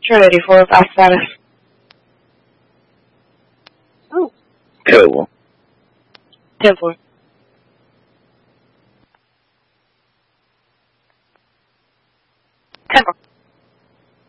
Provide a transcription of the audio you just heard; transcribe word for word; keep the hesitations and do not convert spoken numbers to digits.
Trinity four, fast status. Oh. Cool. ten four. ten four.